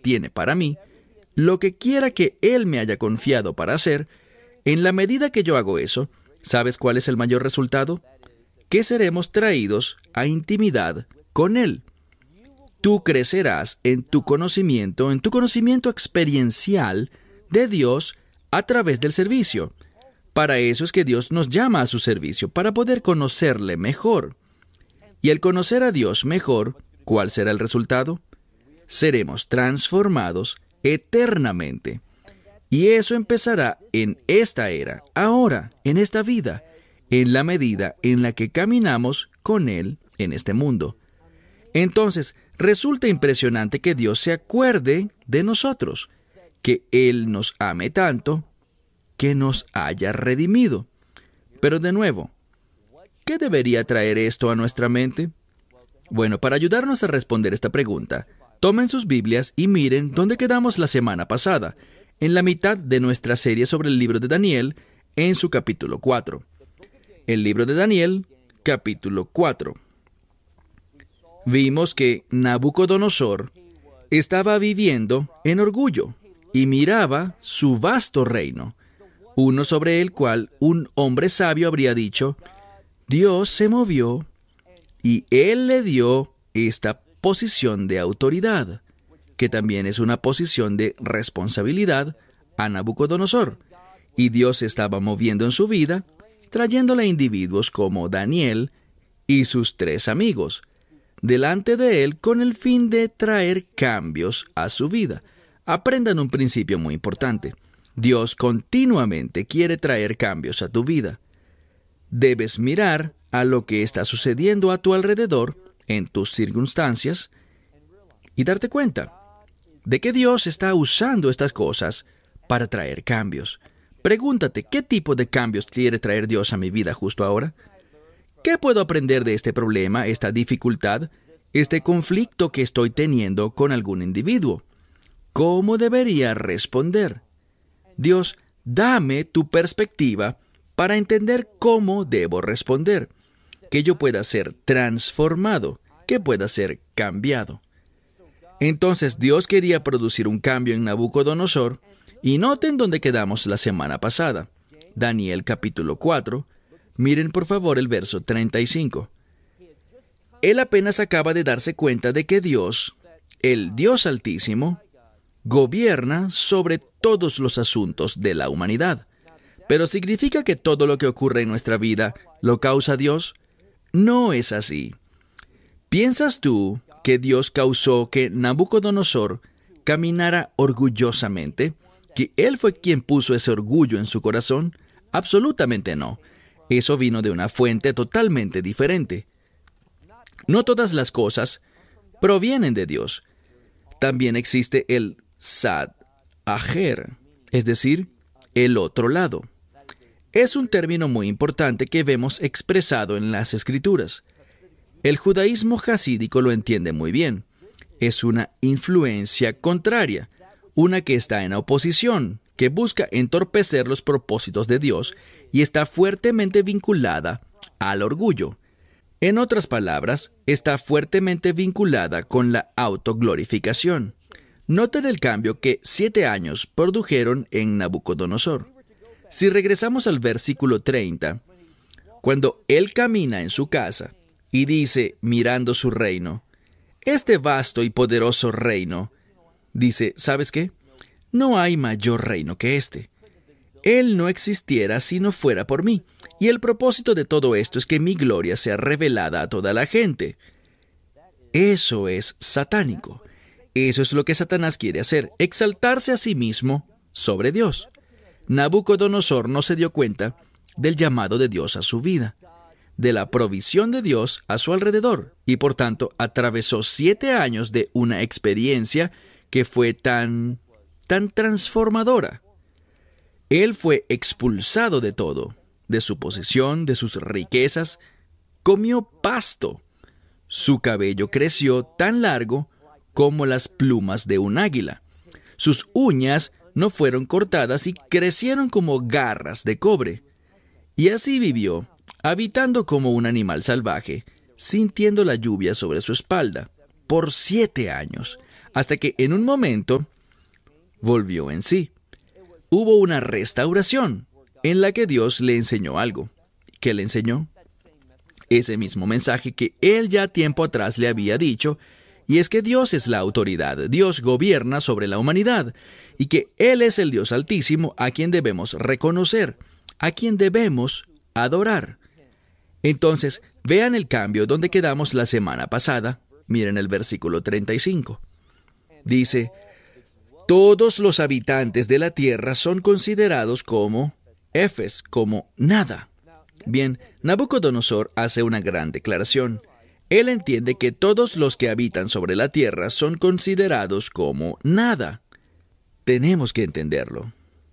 tiene para mí, lo que quiera que Él me haya confiado para hacer, en la medida que yo hago eso, ¿sabes cuál es el mayor resultado? Que seremos traídos a intimidad con Él. Tú crecerás en tu conocimiento experiencial de Dios a través del servicio. Para eso es que Dios nos llama a su servicio, para poder conocerle mejor. Y al conocer a Dios mejor, ¿cuál será el resultado? Seremos transformados eternamente. Y eso empezará en esta era, ahora, en esta vida, en la medida en la que caminamos con Él en este mundo. Entonces, resulta impresionante que Dios se acuerde de nosotros, que Él nos ame tanto, que nos haya redimido. Pero de nuevo, ¿qué debería traer esto a nuestra mente? Bueno, para ayudarnos a responder esta pregunta, tomen sus Biblias y miren dónde quedamos la semana pasada, en la mitad de nuestra serie sobre el libro de Daniel, en su capítulo 4. El libro de Daniel, capítulo 4. Vimos que Nabucodonosor estaba viviendo en orgullo y miraba su vasto reino, uno sobre el cual un hombre sabio habría dicho, Dios se movió y Él le dio esta posición de autoridad, que también es una posición de responsabilidad a Nabucodonosor, y Dios se estaba moviendo en su vida, trayéndole a individuos como Daniel y sus 3 amigos, delante de él con el fin de traer cambios a su vida. Aprendan un principio muy importante. Dios continuamente quiere traer cambios a tu vida. Debes mirar a lo que está sucediendo a tu alrededor, en tus circunstancias, y darte cuenta de que Dios está usando estas cosas para traer cambios. Pregúntate, ¿qué tipo de cambios quiere traer Dios a mi vida justo ahora? ¿Qué puedo aprender de este problema, esta dificultad, este conflicto que estoy teniendo con algún individuo? ¿Cómo debería responder? Dios, dame tu perspectiva para entender cómo debo responder, que yo pueda ser transformado, que pueda ser cambiado. Entonces Dios quería producir un cambio en Nabucodonosor, y noten dónde quedamos la semana pasada. Daniel capítulo 4, miren por favor el verso 35. Él apenas acaba de darse cuenta de que Dios, el Dios Altísimo, gobierna sobre todos los asuntos de la humanidad. ¿Pero significa que todo lo que ocurre en nuestra vida lo causa Dios? No es así. ¿Piensas tú que Dios causó que Nabucodonosor caminara orgullosamente? ¿Que Él fue quien puso ese orgullo en su corazón? Absolutamente no. Eso vino de una fuente totalmente diferente. No todas las cosas provienen de Dios. También existe el Sad Ajer, es decir, el otro lado. Es un término muy importante que vemos expresado en las Escrituras. El judaísmo jasídico lo entiende muy bien. Es una influencia contraria, una que está en oposición, que busca entorpecer los propósitos de Dios y está fuertemente vinculada al orgullo. En otras palabras, está fuertemente vinculada con la autoglorificación. Noten el cambio que 7 años produjeron en Nabucodonosor. Si regresamos al versículo 30, cuando él camina en su casa y dice, mirando su reino, este vasto y poderoso reino, dice, ¿sabes qué? No hay mayor reino que este. Él no existiera si no fuera por mí. Y el propósito de todo esto es que mi gloria sea revelada a toda la gente. Eso es satánico. Eso es lo que Satanás quiere hacer, exaltarse a sí mismo sobre Dios. Nabucodonosor no se dio cuenta del llamado de Dios a su vida, de la provisión de Dios a su alrededor, y por tanto atravesó 7 años de una experiencia que fue tan transformadora. Él fue expulsado de todo, de su posesión, de sus riquezas, comió pasto. Su cabello creció tan largo como las plumas de un águila. Sus uñas no fueron cortadas y crecieron como garras de cobre. Y así vivió, habitando como un animal salvaje, sintiendo la lluvia sobre su espalda, por 7 años, hasta que en un momento volvió en sí. Hubo una restauración en la que Dios le enseñó algo. ¿Qué le enseñó? Ese mismo mensaje que él ya tiempo atrás le había dicho, y es que Dios es la autoridad, Dios gobierna sobre la humanidad, y que Él es el Dios Altísimo a quien debemos reconocer, a quien debemos adorar. Entonces, vean el cambio donde quedamos la semana pasada. Miren el versículo 35. Dice, todos los habitantes de la tierra son considerados como efes, como nada. Bien, Nabucodonosor hace una gran declaración. Él entiende que todos los que habitan sobre la tierra son considerados como nada. Tenemos que entenderlo.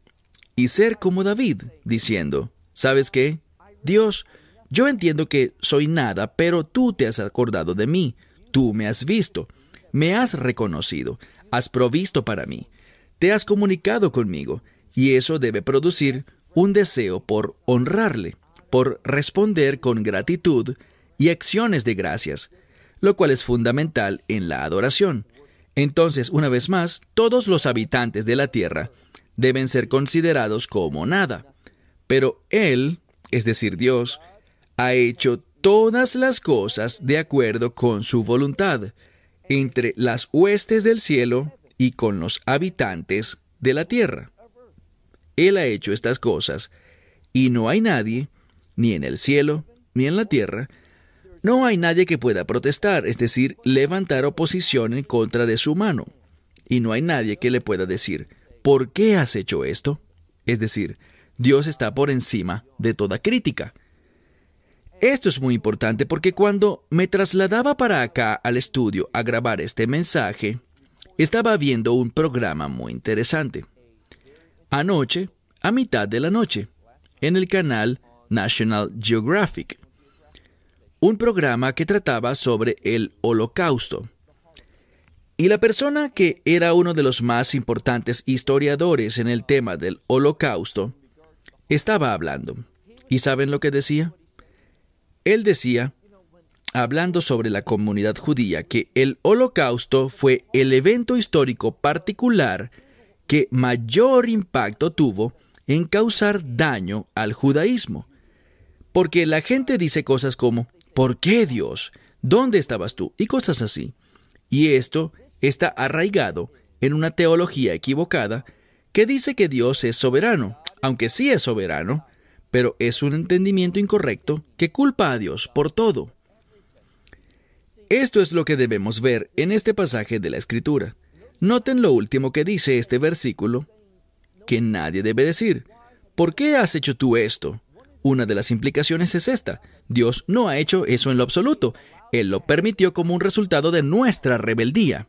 Y ser como David, diciendo, ¿sabes qué? Dios, yo entiendo que soy nada, pero tú te has acordado de mí. Tú me has visto, me has reconocido, has provisto para mí, te has comunicado conmigo, y eso debe producir un deseo por honrarle, por responder con gratitud y acciones de gracias, lo cual es fundamental en la adoración. Entonces, una vez más, todos los habitantes de la tierra deben ser considerados como nada. Pero Él, es decir, Dios, ha hecho todas las cosas de acuerdo con su voluntad, entre las huestes del cielo y con los habitantes de la tierra. Él ha hecho estas cosas, y no hay nadie, ni en el cielo, ni en la tierra, no hay nadie que pueda protestar, es decir, levantar oposición en contra de su mano. Y no hay nadie que le pueda decir, ¿por qué has hecho esto? Es decir, Dios está por encima de toda crítica. Esto es muy importante porque cuando me trasladaba para acá al estudio a grabar este mensaje, estaba viendo un programa muy interesante. Anoche, a mitad de la noche, en el canal National Geographic. Un programa que trataba sobre el Holocausto. Y la persona que era uno de los más importantes historiadores en el tema del Holocausto, estaba hablando. ¿Y saben lo que decía? Él decía, hablando sobre la comunidad judía, que el Holocausto fue el evento histórico particular que mayor impacto tuvo en causar daño al judaísmo. Porque la gente dice cosas como, ¿por qué Dios? ¿Dónde estabas tú? Y cosas así. Y esto está arraigado en una teología equivocada que dice que Dios es soberano, aunque sí es soberano, pero es un entendimiento incorrecto que culpa a Dios por todo. Esto es lo que debemos ver en este pasaje de la Escritura. Noten lo último que dice este versículo, que nadie debe decir, ¿por qué has hecho tú esto? Una de las implicaciones es esta. Dios no ha hecho eso en lo absoluto. Él lo permitió como un resultado de nuestra rebeldía.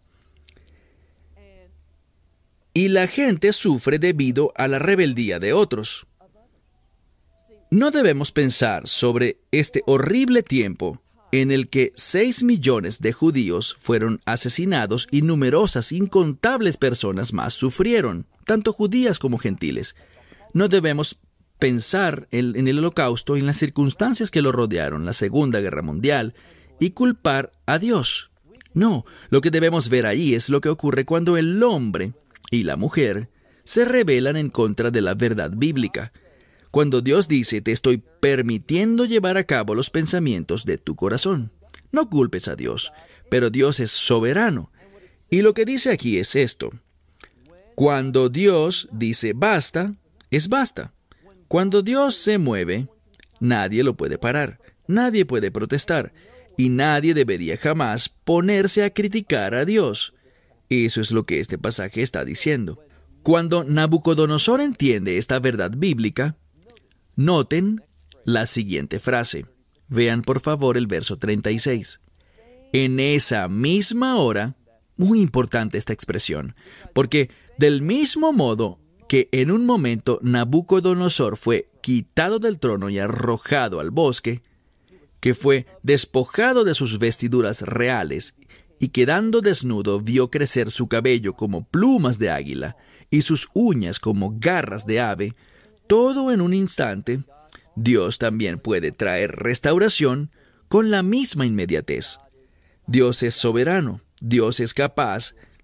Y la gente sufre debido a la rebeldía de otros. No debemos pensar sobre este horrible tiempo en el que 6 millones de judíos fueron asesinados y numerosas, incontables personas más sufrieron, tanto judías como gentiles. No debemos pensar en el Holocausto y en las circunstancias que lo rodearon, la Segunda Guerra Mundial, y culpar a Dios. No, lo que debemos ver ahí es lo que ocurre cuando el hombre y la mujer se rebelan en contra de la verdad bíblica. Cuando Dios dice, te estoy permitiendo llevar a cabo los pensamientos de tu corazón. No culpes a Dios, pero Dios es soberano. Y lo que dice aquí es esto. Cuando Dios dice basta, es basta. Cuando Dios se mueve, nadie lo puede parar, nadie puede protestar, y nadie debería jamás ponerse a criticar a Dios. Eso es lo que este pasaje está diciendo. Cuando Nabucodonosor entiende esta verdad bíblica, noten la siguiente frase. Vean por favor el verso 36. En esa misma hora, muy importante esta expresión, porque del mismo modo que en un momento Nabucodonosor fue quitado del trono y arrojado al bosque, que fue despojado de sus vestiduras reales y quedando desnudo vio crecer su cabello como plumas de águila y sus uñas como garras de ave, todo en un instante, Dios también puede traer restauración con la misma inmediatez. Dios es soberano, Dios es capaz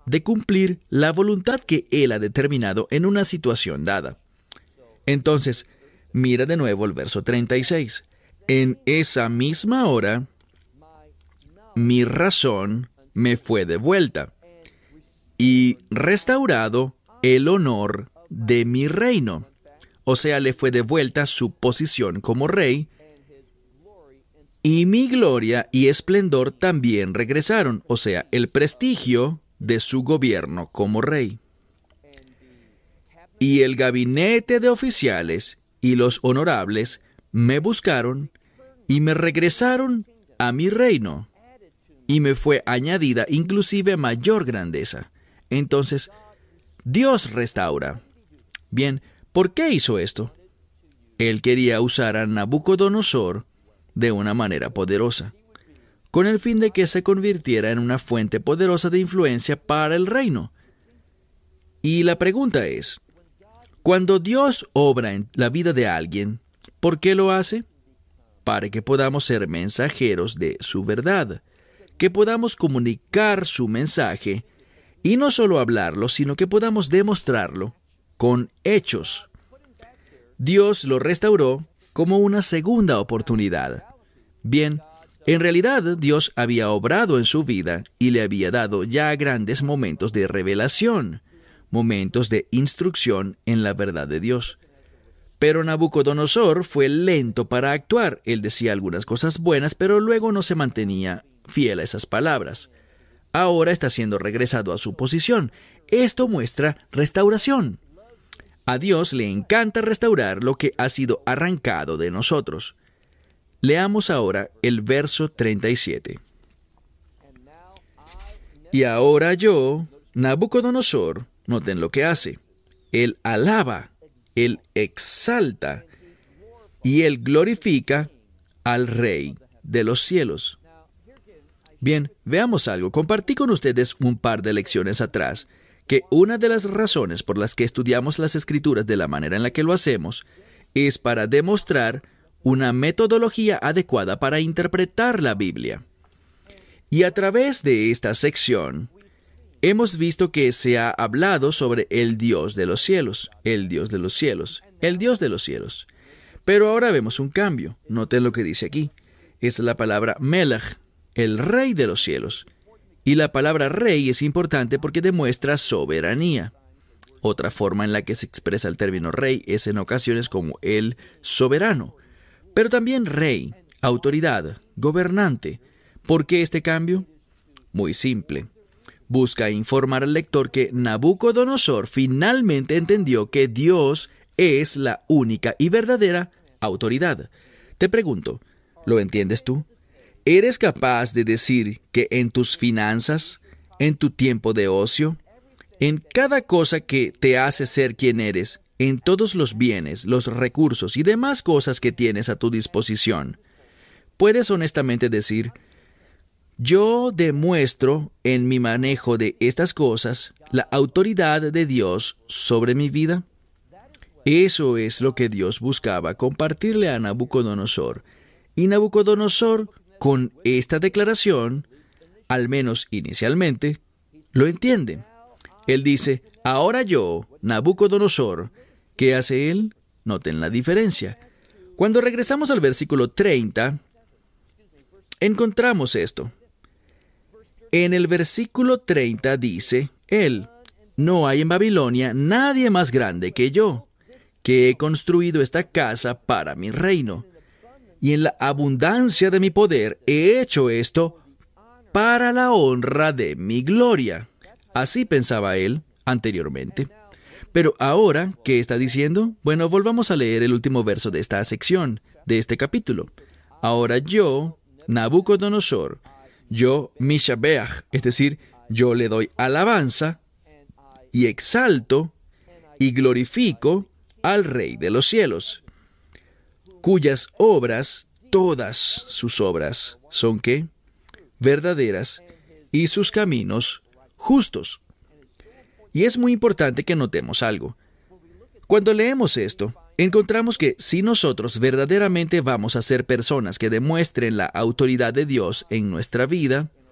de cumplir la voluntad que Él ha determinado en una situación dada. Entonces, mira de nuevo el verso 36. En esa misma hora, mi razón me fue devuelta y restaurado el honor de mi reino. O sea, le fue devuelta su posición como rey, y mi gloria y esplendor también regresaron, o sea, el prestigio de su gobierno como rey. Y el gabinete de oficiales y los honorables me buscaron y me regresaron a mi reino, y me fue añadida inclusive mayor grandeza. Entonces, Dios restaura. Bien, ¿por qué hizo esto? Él quería usar a Nabucodonosor de una manera poderosa, con el fin de que se convirtiera en una fuente poderosa de influencia para el reino. Y la pregunta es, cuando Dios obra en la vida de alguien, ¿por qué lo hace? Para que podamos ser mensajeros de su verdad, que podamos comunicar su mensaje, y no solo hablarlo, sino que podamos demostrarlo con hechos. Dios lo restauró como una segunda oportunidad. Bien, en realidad Dios había obrado en su vida y le había dado ya grandes momentos de revelación, momentos de instrucción en la verdad de Dios. Pero Nabucodonosor fue lento para actuar. Él decía algunas cosas buenas, pero luego no se mantenía fiel a esas palabras. Ahora está siendo regresado a su posición. Esto muestra restauración. A Dios le encanta restaurar lo que ha sido arrancado de nosotros. Leamos ahora el verso 37. Y ahora yo, Nabucodonosor, noten lo que hace. Él alaba, él exalta y él glorifica al Rey de los cielos. Bien, veamos algo. Compartí con ustedes un par de lecciones atrás que una de las razones por las que estudiamos las Escrituras de la manera en la que lo hacemos es para demostrar una metodología adecuada para interpretar la Biblia. Y a través de esta sección, hemos visto que se ha hablado sobre el Dios de los cielos, el Dios de los cielos, el Dios de los cielos. Pero ahora vemos un cambio. Noten lo que dice aquí. Es la palabra Melech, el Rey de los cielos. Y la palabra rey es importante porque demuestra soberanía. Otra forma en la que se expresa el término rey es en ocasiones como el soberano. Pero también rey, autoridad, gobernante. ¿Por qué este cambio? Muy simple. Busca informar al lector que Nabucodonosor finalmente entendió que Dios es la única y verdadera autoridad. Te pregunto, ¿lo entiendes tú? ¿Eres capaz de decir que en tus finanzas, en tu tiempo de ocio, en cada cosa que te hace ser quien eres, en todos los bienes, los recursos y demás cosas que tienes a tu disposición, puedes honestamente decir, yo demuestro en mi manejo de estas cosas la autoridad de Dios sobre mi vida? Eso es lo que Dios buscaba compartirle a Nabucodonosor. Y Nabucodonosor, con esta declaración, al menos inicialmente, lo entiende. Él dice, ahora yo, Nabucodonosor, ¿qué hace él? Noten la diferencia. Cuando regresamos al versículo 30, encontramos esto. En el versículo 30 dice, él, no hay en Babilonia nadie más grande que yo, que he construido esta casa para mi reino. Y en la abundancia de mi poder he hecho esto para la honra de mi gloria. Así pensaba él anteriormente. Pero ahora, ¿qué está diciendo? Bueno, volvamos a leer el último verso de esta sección, de este capítulo. Ahora yo, Nabucodonosor, yo, Mishabeach, es decir, yo le doy alabanza y exalto y glorifico al Rey de los cielos, cuyas obras, todas sus obras, son ¿qué? Verdaderas, y sus caminos justos. Y es muy importante que notemos algo. Cuando leemos esto, encontramos que si nosotros verdaderamente vamos a ser personas que demuestren la autoridad de Dios en nuestra vida,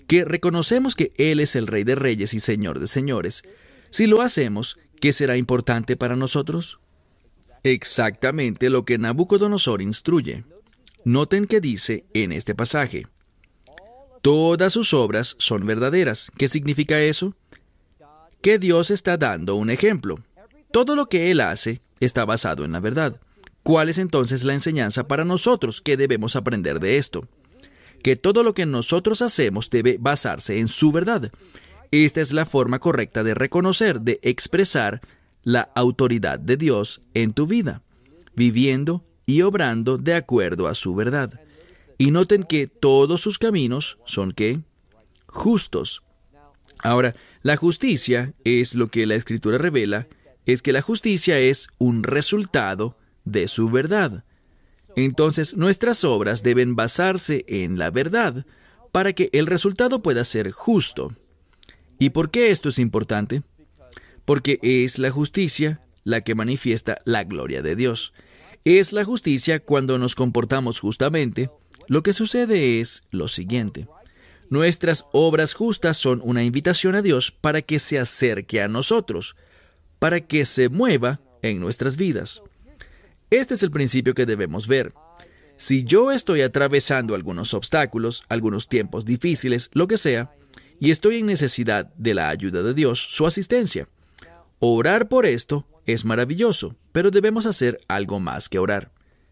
que reconocemos que Él es el Rey de Reyes y Señor de Señores, si lo hacemos, ¿qué será importante para nosotros? Exactamente lo que Nabucodonosor instruye. Noten que dice en este pasaje: todas sus obras son verdaderas. ¿Qué significa eso? Que Dios está dando un ejemplo. Todo lo que Él hace está basado en la verdad. ¿Cuál es entonces la enseñanza para nosotros que debemos aprender de esto? Que todo lo que nosotros hacemos debe basarse en su verdad. Esta es la forma correcta de reconocer, de expresar la autoridad de Dios en tu vida, viviendo y obrando de acuerdo a su verdad. Y noten que todos sus caminos son ¿qué? Justos. Ahora, la justicia es lo que la Escritura revela, es que la justicia es un resultado de su verdad. Entonces, nuestras obras deben basarse en la verdad para que el resultado pueda ser justo. ¿Y por qué esto es importante? Porque es la justicia la que manifiesta la gloria de Dios. Es la justicia cuando nos comportamos justamente. Lo que sucede es lo siguiente. Nuestras obras justas son una invitación a Dios para que se acerque a nosotros, para que se mueva en nuestras vidas. Este es el principio que debemos ver. Si yo estoy atravesando algunos obstáculos, algunos tiempos difíciles, lo que sea, y estoy en necesidad de la ayuda de Dios, su asistencia, orar por esto es maravilloso, pero debemos hacer algo más que orar.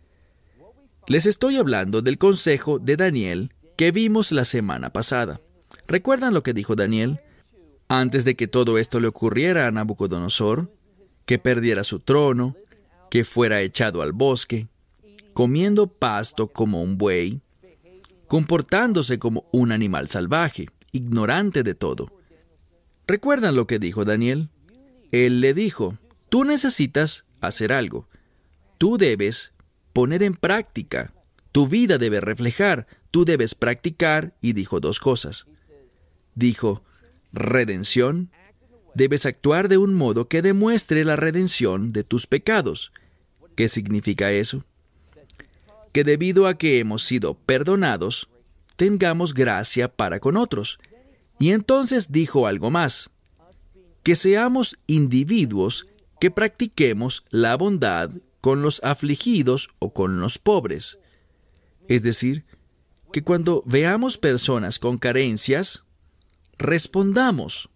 Les estoy hablando del consejo de Daniel que vimos la semana pasada. ¿Recuerdan lo que dijo Daniel? Antes de que todo esto le ocurriera a Nabucodonosor, que perdiera su trono, que fuera echado al bosque, comiendo pasto como un buey, comportándose como un animal salvaje, ignorante de todo. ¿Recuerdan lo que dijo Daniel? Él le dijo: tú necesitas hacer algo. Tú debes poner en práctica. Tu vida debe reflejar. Tú debes practicar. Y dijo dos cosas. Dijo: redención. Debes actuar de un modo que demuestre la redención de tus pecados. ¿Qué significa eso? Que debido a que hemos sido perdonados, tengamos gracia para con otros. Y entonces dijo algo más: que seamos individuos que practiquemos la bondad con los afligidos o con los pobres. Es decir, que cuando veamos personas con carencias, respondamos.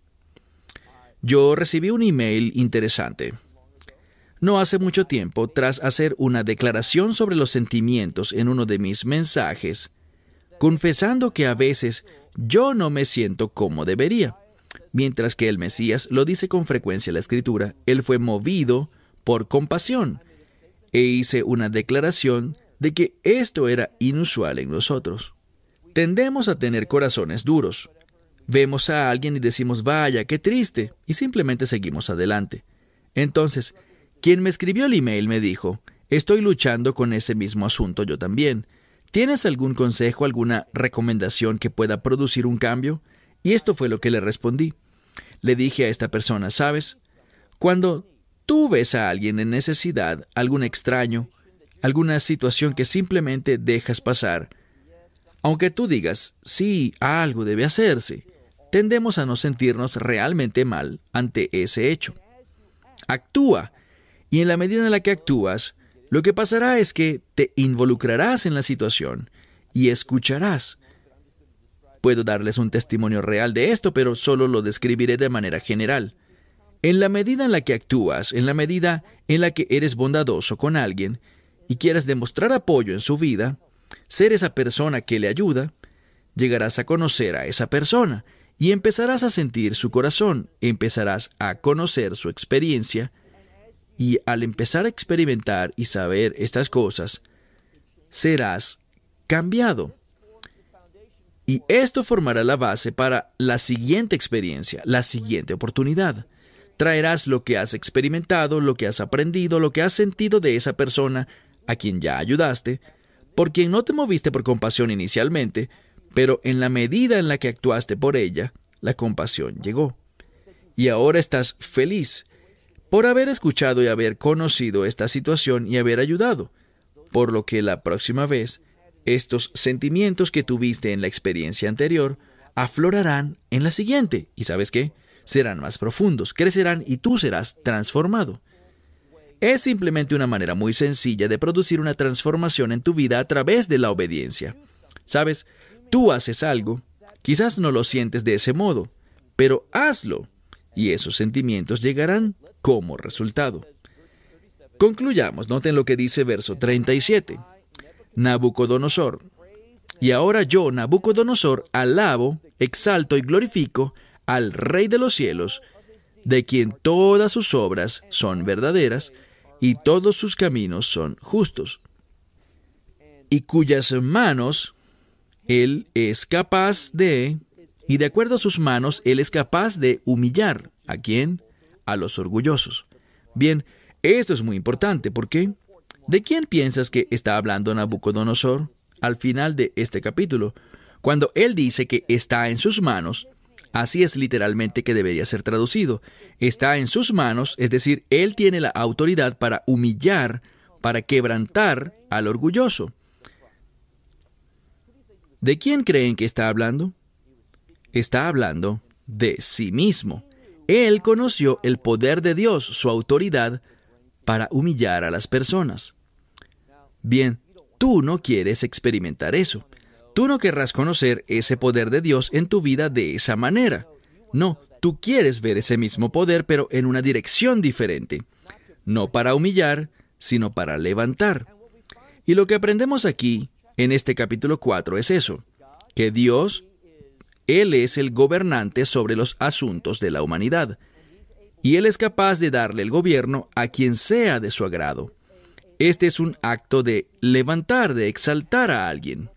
Yo recibí un email interesante. No hace mucho tiempo, tras hacer una declaración sobre los sentimientos en uno de mis mensajes, confesando que a veces yo no me siento como debería. Mientras que el Mesías lo dice con frecuencia en la Escritura, Él fue movido por compasión. E hice una declaración de que esto era inusual en nosotros. Tendemos a tener corazones duros. Vemos a alguien y decimos: vaya, qué triste, y simplemente seguimos adelante. Entonces, quien me escribió el email me dijo: estoy luchando con ese mismo asunto yo también. ¿Tienes algún consejo, alguna recomendación que pueda producir un cambio? Y esto fue lo que le respondí. Le dije a esta persona: ¿sabes? Cuando tú ves a alguien en necesidad, algún extraño, alguna situación que simplemente dejas pasar, aunque tú digas: sí, algo debe hacerse, tendemos a no sentirnos realmente mal ante ese hecho. Actúa, y en la medida en la que actúas, lo que pasará es que te involucrarás en la situación y escucharás. Puedo darles un testimonio real de esto, pero solo lo describiré de manera general. En la medida en la que actúas, en la medida en la que eres bondadoso con alguien y quieras demostrar apoyo en su vida, ser esa persona que le ayuda, llegarás a conocer a esa persona y empezarás a sentir su corazón, empezarás a conocer su experiencia, y al empezar a experimentar y saber estas cosas, serás cambiado. Y esto formará la base para la siguiente experiencia, la siguiente oportunidad. Traerás lo que has experimentado, lo que has aprendido, lo que has sentido de esa persona a quien ya ayudaste, por quien no te moviste por compasión inicialmente, pero en la medida en la que actuaste por ella, la compasión llegó. Y ahora estás feliz por haber escuchado y haber conocido esta situación y haber ayudado, por lo que la próxima vez, estos sentimientos que tuviste en la experiencia anterior, aflorarán en la siguiente. ¿Y sabes qué? Serán más profundos, crecerán y tú serás transformado. Es simplemente una manera muy sencilla de producir una transformación en tu vida a través de la obediencia. ¿Sabes? Tú haces algo, quizás no lo sientes de ese modo, pero hazlo, y esos sentimientos llegarán como resultado. Concluyamos, noten lo que dice verso 37. Nabucodonosor. Y ahora yo, Nabucodonosor, alabo, exalto y glorifico al Rey de los cielos, de quien todas sus obras son verdaderas y todos sus caminos son justos, y cuyas manos Él es capaz de, y de acuerdo a sus manos, Él es capaz de humillar. ¿A quién? A los orgullosos. Bien, esto es muy importante, ¿por qué? ¿De quién piensas que está hablando Nabucodonosor al final de este capítulo? Cuando él dice que está en sus manos, así es literalmente que debería ser traducido. Está en sus manos, es decir, él tiene la autoridad para humillar, para quebrantar al orgulloso. ¿De quién creen que está hablando? Está hablando de sí mismo. Él conoció el poder de Dios, su autoridad, para humillar a las personas. Bien, tú no quieres experimentar eso. Tú no querrás conocer ese poder de Dios en tu vida de esa manera. No, tú quieres ver ese mismo poder, pero en una dirección diferente. No para humillar, sino para levantar. Y lo que aprendemos aquí, en este capítulo 4, es eso, que Dios, Él es el gobernante sobre los asuntos de la humanidad, y Él es capaz de darle el gobierno a quien sea de su agrado. Este es un acto de levantar, de exaltar a alguien.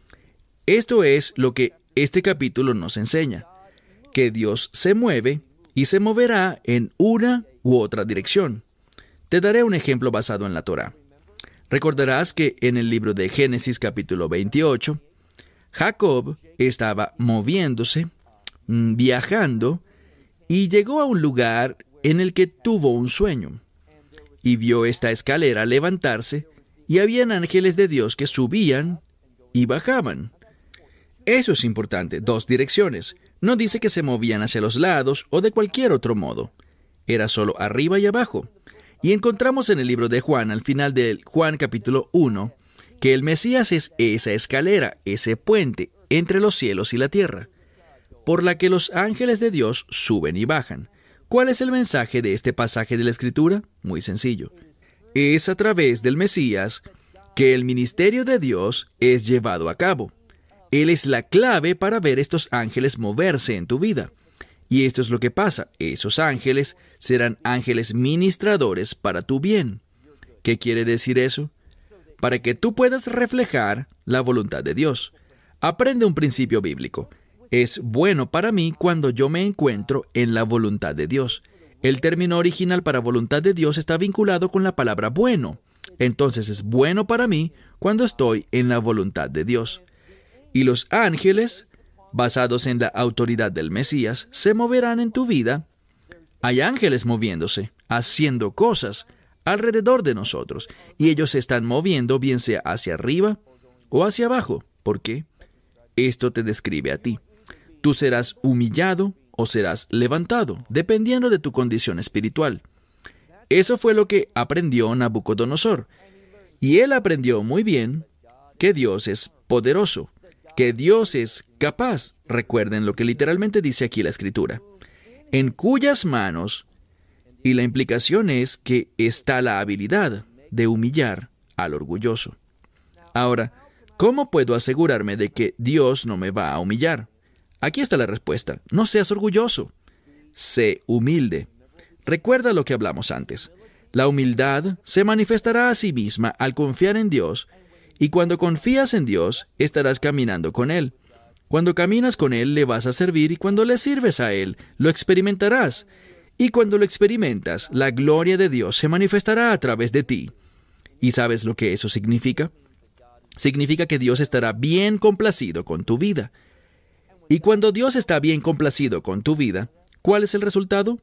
Esto es lo que este capítulo nos enseña, que Dios se mueve y se moverá en una u otra dirección. Te daré un ejemplo basado en la Torá. Recordarás que en el libro de Génesis capítulo 28, Jacob estaba moviéndose, viajando, y llegó a un lugar en el que tuvo un sueño, y vio esta escalera levantarse, y habían ángeles de Dios que subían y bajaban. Eso es importante, dos direcciones. No dice que se movían hacia los lados o de cualquier otro modo. Era solo arriba y abajo. Y encontramos en el libro de Juan, al final de Juan capítulo 1, que el Mesías es esa escalera, ese puente entre los cielos y la tierra, por la que los ángeles de Dios suben y bajan. ¿Cuál es el mensaje de este pasaje de la Escritura? Muy sencillo. Es a través del Mesías que el ministerio de Dios es llevado a cabo. Él es la clave para ver estos ángeles moverse en tu vida. Y esto es lo que pasa. Esos ángeles serán ángeles ministradores para tu bien. ¿Qué quiere decir eso? Para que tú puedas reflejar la voluntad de Dios. Aprende un principio bíblico. Es bueno para mí cuando yo me encuentro en la voluntad de Dios. El término original para voluntad de Dios está vinculado con la palabra bueno. Entonces es bueno para mí cuando estoy en la voluntad de Dios. Y los ángeles, basados en la autoridad del Mesías, se moverán en tu vida. Hay ángeles moviéndose, haciendo cosas alrededor de nosotros, y ellos se están moviendo bien sea hacia arriba o hacia abajo. ¿Por qué? Esto te describe a ti. Tú serás humillado o serás levantado, dependiendo de tu condición espiritual. Eso fue lo que aprendió Nabucodonosor. Y él aprendió muy bien que Dios es poderoso, que Dios es capaz. Recuerden lo que literalmente dice aquí la Escritura. En cuyas manos, y la implicación es que está la habilidad de humillar al orgulloso. Ahora, ¿cómo puedo asegurarme de que Dios no me va a humillar? Aquí está la respuesta. No seas orgulloso. Sé humilde. Recuerda lo que hablamos antes. La humildad se manifestará a sí misma al confiar en Dios, y cuando confías en Dios, estarás caminando con Él. Cuando caminas con Él, le vas a servir, y cuando le sirves a Él, lo experimentarás. Y cuando lo experimentas, la gloria de Dios se manifestará a través de ti. ¿Y sabes lo que eso significa? Significa que Dios estará bien complacido con tu vida. Y cuando Dios está bien complacido con tu vida, ¿cuál es el resultado?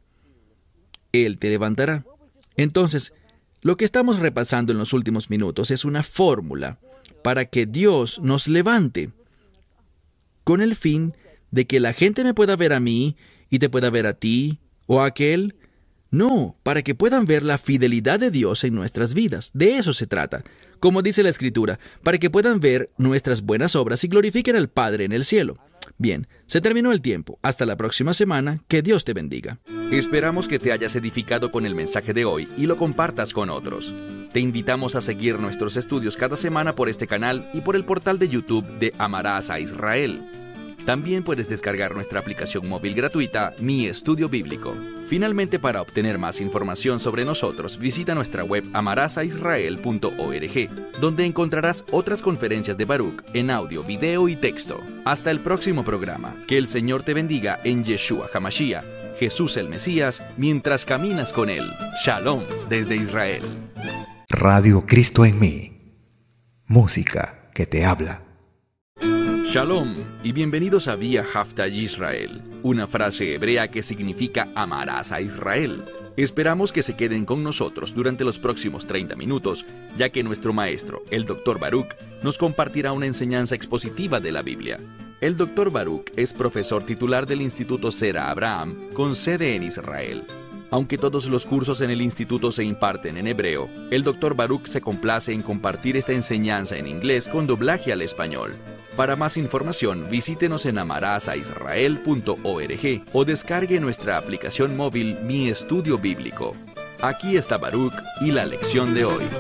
Él te levantará. Entonces, lo que estamos repasando en los últimos minutos es una fórmula para que Dios nos levante, con el fin de que la gente me pueda ver a mí y te pueda ver a ti o a aquel. No, para que puedan ver la fidelidad de Dios en nuestras vidas. De eso se trata. Como dice la Escritura, para que puedan ver nuestras buenas obras y glorifiquen al Padre en el cielo. Bien, se terminó el tiempo. Hasta la próxima semana. Que Dios te bendiga. Esperamos que te hayas edificado con el mensaje de hoy y lo compartas con otros. Te invitamos a seguir nuestros estudios cada semana por este canal y por el portal de YouTube de Amarás a Israel. También puedes descargar nuestra aplicación móvil gratuita, Mi Estudio Bíblico. Finalmente, para obtener más información sobre nosotros, visita nuestra web amarasaisrael.org, donde encontrarás otras conferencias de Baruch en audio, video y texto. Hasta el próximo programa. Que el Señor te bendiga en Yeshua HaMashiach, Jesús el Mesías, mientras caminas con Él. Shalom desde Israel. Radio Cristo en mí. Música que te habla. Shalom y bienvenidos a Vía Haftah Yisrael, una frase hebrea que significa amarás a Israel. Esperamos que se queden con nosotros durante los próximos 30 minutos, ya que nuestro maestro, el Dr. Baruch, nos compartirá una enseñanza expositiva de la Biblia. El Dr. Baruch es profesor titular del Instituto Zera Abraham, con sede en Israel. Aunque todos los cursos en el instituto se imparten en hebreo, el Dr. Baruch se complace en compartir esta enseñanza en inglés con doblaje al español. Para más información, visítenos en amarasaisrael.org o descargue nuestra aplicación móvil Mi Estudio Bíblico. Aquí está Baruch y la lección de hoy.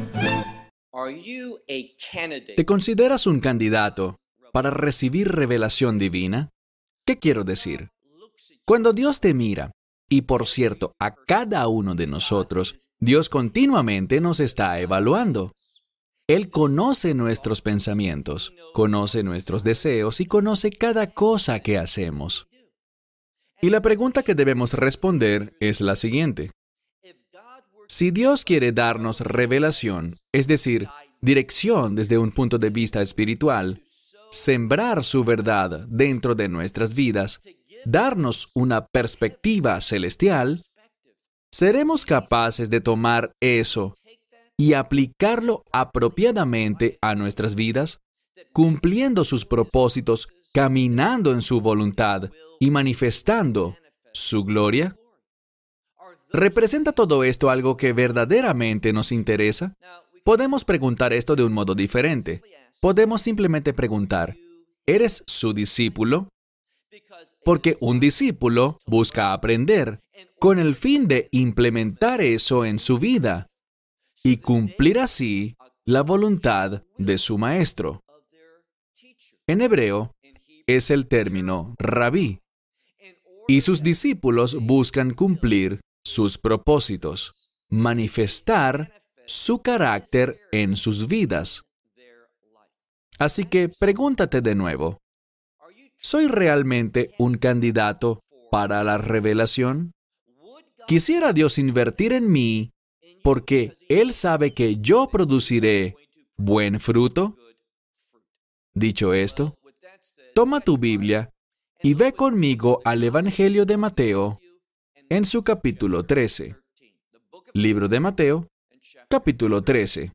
¿Te consideras un candidato para recibir revelación divina? ¿Qué quiero decir? Cuando Dios te mira, y por cierto, a cada uno de nosotros, Dios continuamente nos está evaluando. Él conoce nuestros pensamientos, conoce nuestros deseos y conoce cada cosa que hacemos. Y la pregunta que debemos responder es la siguiente. Si Dios quiere darnos revelación, es decir, dirección desde un punto de vista espiritual, sembrar su verdad dentro de nuestras vidas, darnos una perspectiva celestial, ¿seremos capaces de tomar eso y aplicarlo apropiadamente a nuestras vidas, cumpliendo sus propósitos, caminando en su voluntad y manifestando su gloria? ¿Representa todo esto algo que verdaderamente nos interesa? Podemos preguntar esto de un modo diferente. Podemos simplemente preguntar, ¿eres su discípulo? Porque un discípulo busca aprender con el fin de implementar eso en su vida y cumplir así la voluntad de su maestro. En hebreo es el término rabí, y sus discípulos buscan cumplir sus propósitos, manifestar su carácter en sus vidas. Así que pregúntate de nuevo, ¿soy realmente un candidato para la revelación? ¿Quisiera Dios invertir en mí porque Él sabe que yo produciré buen fruto? Dicho esto, toma tu Biblia y ve conmigo al Evangelio de Mateo en su capítulo 13. Libro de Mateo, capítulo 13.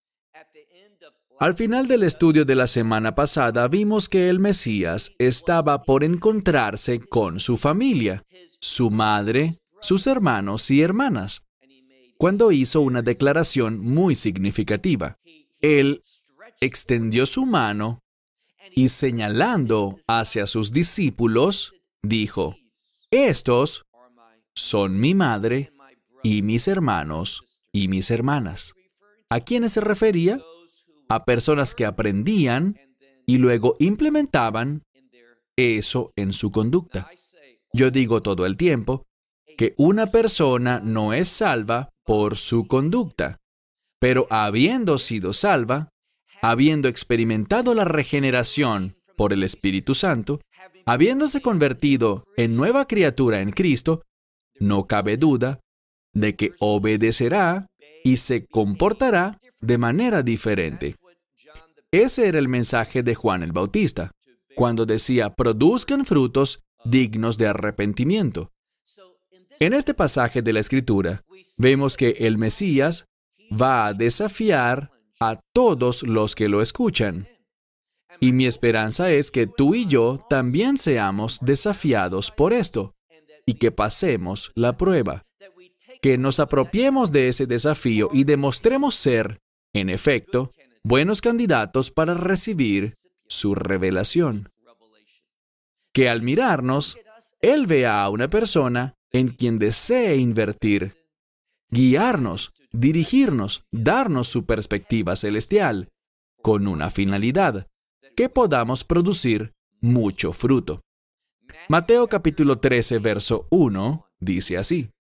Al final del estudio de la semana pasada vimos que el Mesías estaba por encontrarse con su familia, su madre, sus hermanos y hermanas, cuando hizo una declaración muy significativa. Él extendió su mano y señalando hacia sus discípulos, dijo, «Estos son mi madre y mis hermanos y mis hermanas». ¿A quiénes se refería? A personas que aprendían y luego implementaban eso en su conducta. Yo digo todo el tiempo que una persona no es salva por su conducta, pero habiendo sido salva, habiendo experimentado la regeneración por el Espíritu Santo, habiéndose convertido en nueva criatura en Cristo, no cabe duda de que obedecerá y se comportará de manera diferente. Ese era el mensaje de Juan el Bautista, cuando decía, produzcan frutos dignos de arrepentimiento. En este pasaje de la Escritura, vemos que el Mesías va a desafiar a todos los que lo escuchan. Y mi esperanza es que tú y yo también seamos desafiados por esto y que pasemos la prueba, que nos apropiemos de ese desafío y demostremos ser, en efecto, buenos candidatos para recibir su revelación. Que al mirarnos, Él vea a una persona en quien desee invertir, guiarnos, dirigirnos, darnos su perspectiva celestial, con una finalidad, que podamos producir mucho fruto. Mateo capítulo 13, verso 1, dice así.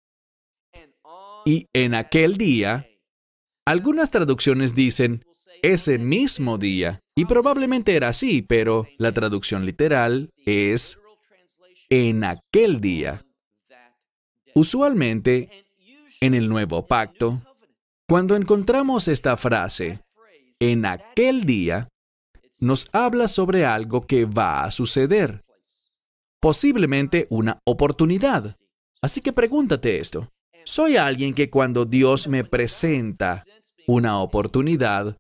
Y en aquel día, algunas traducciones dicen, ese mismo día, y probablemente era así, pero la traducción literal es, en aquel día. Usualmente, en el Nuevo Pacto, cuando encontramos esta frase, en aquel día, nos habla sobre algo que va a suceder. Posiblemente una oportunidad. Así que pregúntate esto. ¿Soy alguien que cuando Dios me presenta una oportunidad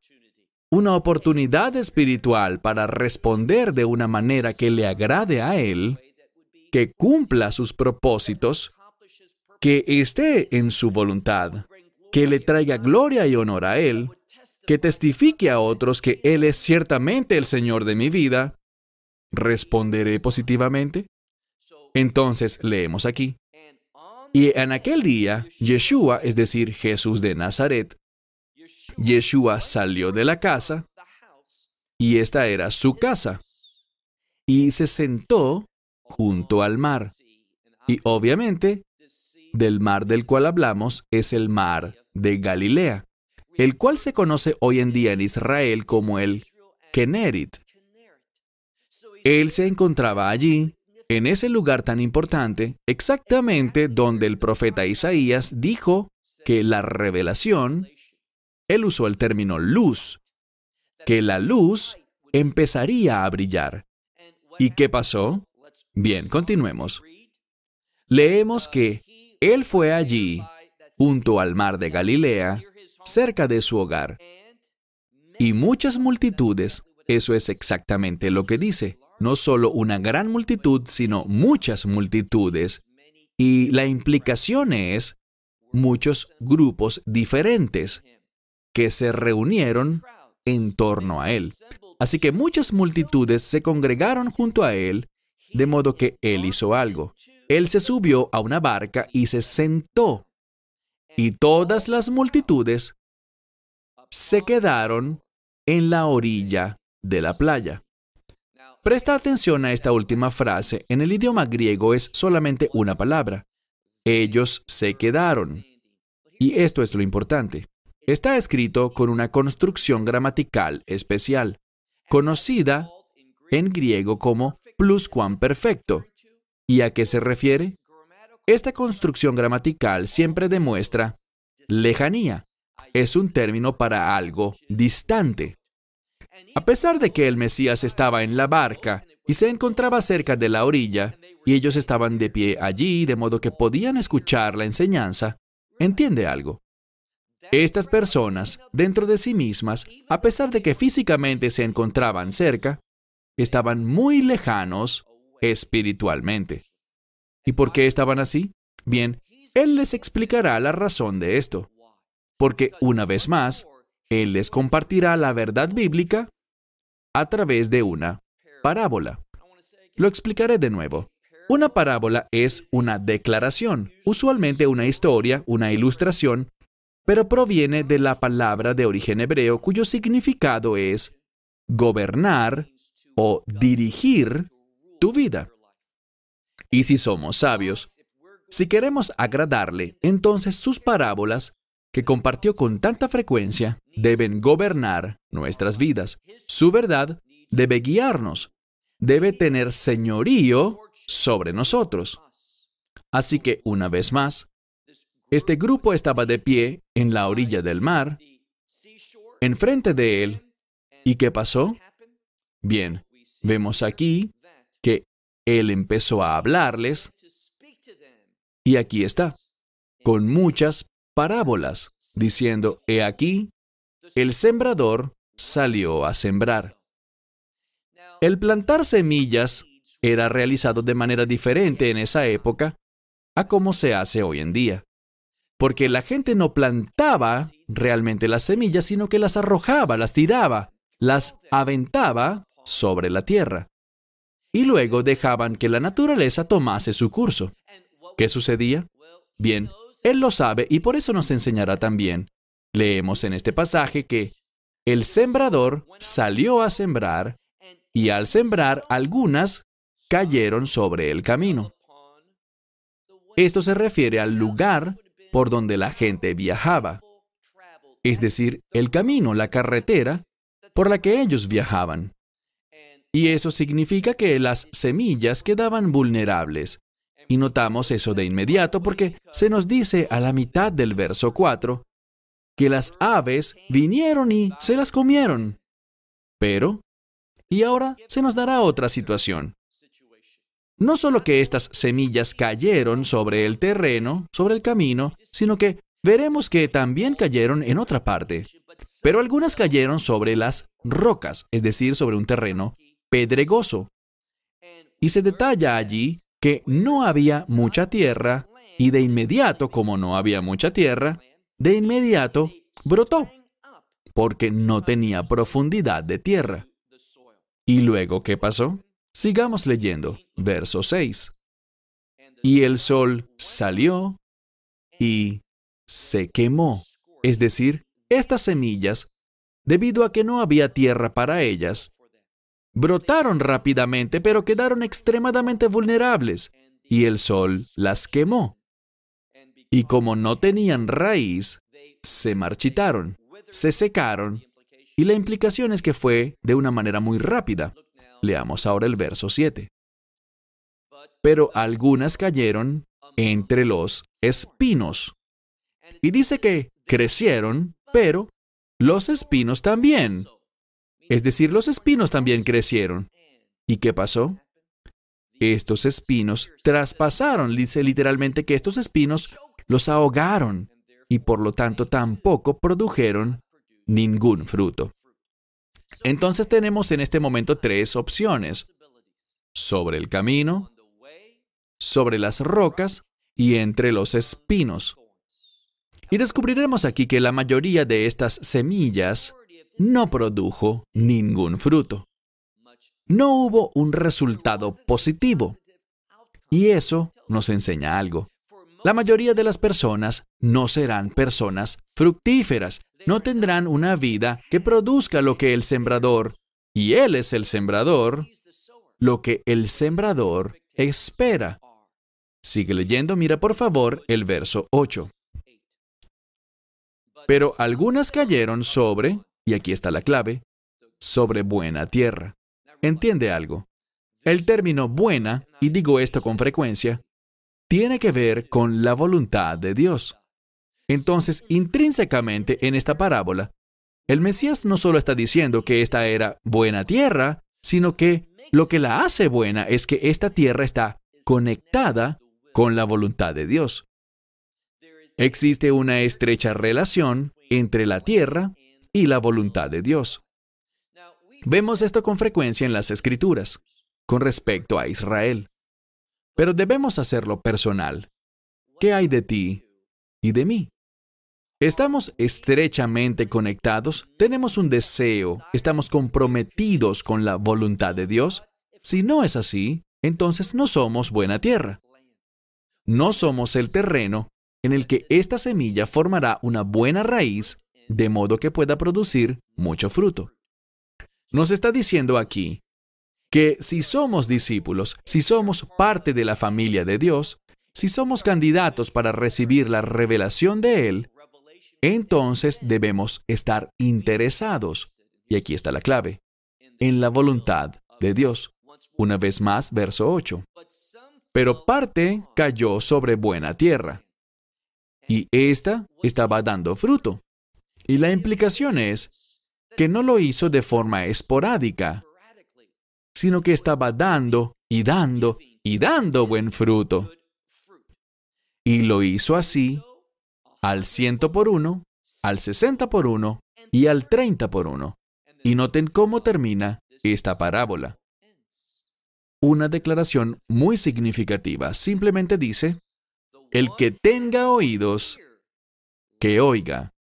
espiritual para responder de una manera que le agrade a Él, que cumpla sus propósitos, que esté en su voluntad, que le traiga gloria y honor a Él, que testifique a otros que Él es ciertamente el Señor de mi vida, ¿responderé positivamente? Entonces, leemos aquí. Y en aquel día, Yeshua, es decir, Jesús de Nazaret, Yeshua salió de la casa, y esta era su casa, y se sentó junto al mar. Y obviamente, del mar del cual hablamos es el mar de Galilea, el cual se conoce hoy en día en Israel como el Kenerit. Él se encontraba allí, en ese lugar tan importante, exactamente donde el profeta Isaías dijo que la revelación, él usó el término luz, que la luz empezaría a brillar. ¿Y qué pasó? Bien, continuemos. Leemos que él fue allí, junto al mar de Galilea, cerca de su hogar. Y muchas multitudes, eso es exactamente lo que dice. No solo una gran multitud, sino muchas multitudes. Y la implicación es muchos grupos diferentes que se reunieron en torno a él. Así que muchas multitudes se congregaron junto a él, de modo que él hizo algo. Él se subió a una barca y se sentó. Y todas las multitudes se quedaron en la orilla de la playa. Presta atención a esta última frase. En el idioma griego es solamente una palabra. Ellos se quedaron. Y esto es lo importante. Está escrito con una construcción gramatical especial, conocida en griego como pluscuamperfecto. ¿Y a qué se refiere? Esta construcción gramatical siempre demuestra lejanía. Es un término para algo distante. A pesar de que el Mesías estaba en la barca y se encontraba cerca de la orilla, y ellos estaban de pie allí, de modo que podían escuchar la enseñanza, ¿entiende algo? Estas personas, dentro de sí mismas, a pesar de que físicamente se encontraban cerca, estaban muy lejanos espiritualmente. ¿Y por qué estaban así? Bien, Él les explicará la razón de esto. Porque, una vez más, Él les compartirá la verdad bíblica a través de una parábola. Lo explicaré de nuevo. Una parábola es una declaración, usualmente una historia, una ilustración, pero proviene de la palabra de origen hebreo cuyo significado es gobernar o dirigir tu vida. Y si somos sabios, si queremos agradarle, entonces sus parábolas, que compartió con tanta frecuencia, deben gobernar nuestras vidas. Su verdad debe guiarnos, debe tener señorío sobre nosotros. Así que, una vez más, este grupo estaba de pie en la orilla del mar, enfrente de él. ¿Y qué pasó? Bien, vemos aquí que él empezó a hablarles, y aquí está, con muchas parábolas, diciendo, he aquí, el sembrador salió a sembrar. El plantar semillas era realizado de manera diferente en esa época a como se hace hoy en día. Porque la gente no plantaba realmente las semillas, sino que las arrojaba, las tiraba, las aventaba sobre la tierra. Y luego dejaban que la naturaleza tomase su curso. ¿Qué sucedía? Bien, Él lo sabe y por eso nos enseñará también. Leemos en este pasaje que el sembrador salió a sembrar y al sembrar algunas cayeron sobre el camino. Esto se refiere al lugar por donde la gente viajaba, es decir, el camino, la carretera por la que ellos viajaban. Y eso significa que las semillas quedaban vulnerables. Y notamos eso de inmediato porque se nos dice a la mitad del verso 4 que las aves vinieron y se las comieron. Pero, y ahora se nos dará otra situación. No solo que estas semillas cayeron sobre el terreno, sobre el camino, sino que veremos que también cayeron en otra parte. Pero algunas cayeron sobre las rocas, es decir, sobre un terreno pedregoso. Y se detalla allí que no había mucha tierra y de inmediato, como no había mucha tierra, de inmediato brotó, porque no tenía profundidad de tierra. ¿Y luego qué pasó? Sigamos leyendo, verso 6. Y el sol salió y se quemó. Es decir, estas semillas, debido a que no había tierra para ellas, brotaron rápidamente, pero quedaron extremadamente vulnerables, y el sol las quemó. Y como no tenían raíz, se marchitaron, se secaron, y la implicación es que fue de una manera muy rápida. Leamos ahora el verso 7. Pero algunas cayeron entre los espinos. Y dice que crecieron, pero los espinos también. Es decir, los espinos también crecieron. ¿Y qué pasó? Estos espinos traspasaron, dice literalmente que estos espinos los ahogaron y por lo tanto tampoco produjeron ningún fruto. Entonces tenemos en este momento tres opciones: sobre el camino, sobre las rocas y entre los espinos. Y descubriremos aquí que la mayoría de estas semillas no produjo ningún fruto. No hubo un resultado positivo. Y eso nos enseña algo. La mayoría de las personas no serán personas fructíferas. No tendrán una vida que produzca lo que el sembrador, y Él es el sembrador, lo que el sembrador espera. Sigue leyendo, mira por favor el verso 8. Pero algunas cayeron sobre, y aquí está la clave, sobre buena tierra. ¿Entiende algo? El término buena, y digo esto con frecuencia, tiene que ver con la voluntad de Dios. Entonces, intrínsecamente en esta parábola, el Mesías no solo está diciendo que esta era buena tierra, sino que lo que la hace buena es que esta tierra está conectada con la voluntad de Dios. Existe una estrecha relación entre la tierra y la voluntad de Dios. Vemos esto con frecuencia en las Escrituras, con respecto a Israel. Pero debemos hacerlo personal. ¿Qué hay de ti y de mí? ¿Estamos estrechamente conectados? ¿Tenemos un deseo? ¿Estamos comprometidos con la voluntad de Dios? Si no es así, entonces no somos buena tierra. No somos el terreno en el que esta semilla formará una buena raíz, de modo que pueda producir mucho fruto. Nos está diciendo aquí que si somos discípulos, si somos parte de la familia de Dios, si somos candidatos para recibir la revelación de Él, entonces debemos estar interesados, y aquí está la clave, en la voluntad de Dios. Una vez más, verso 8. Pero parte cayó sobre buena tierra, y ésta estaba dando fruto. Y la implicación es que no lo hizo de forma esporádica, sino que estaba dando y dando y dando buen fruto. Y lo hizo así al 100 por 1, al 60 por 1 y al 30 por 1. Y noten cómo termina esta parábola. una declaración muy significativa. Simplemente dice, el que tenga oídos, que oiga.